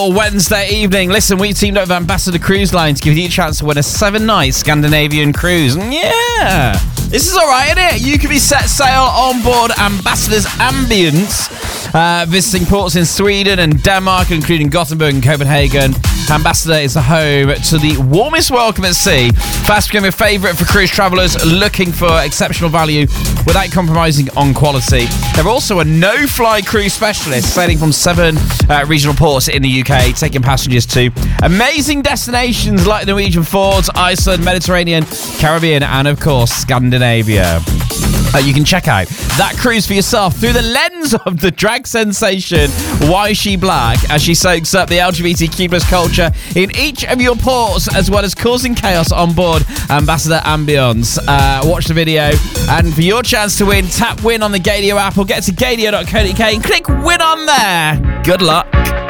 Wednesday evening. Listen, we teamed up with Ambassador Cruise Line to give you a chance to win a 7-night Scandinavian cruise. Yeah, this is all right, isn't it? You can be set sail on board Ambassador's Ambience, visiting ports in Sweden and Denmark, including Gothenburg and Copenhagen. Ambassador is the home to the warmest welcome at sea, fast becoming a favourite for cruise travellers looking for exceptional value without compromising on quality. They're also a no-fly cruise specialist, sailing from 7 regional ports in the UK, taking passengers to amazing destinations like the Norwegian Fjords, Iceland, Mediterranean, Caribbean, and of course Scandinavia. You can check out that cruise for yourself through the lens of the drag sensation Why Is She Black, as she soaks up the LGBTQ+ culture in each of your ports, as well as causing chaos on board Ambassador Ambience. Watch the video, and for your chance to win, tap win on the Gadio app or get to gadio.co.uk and click win on there. Good luck.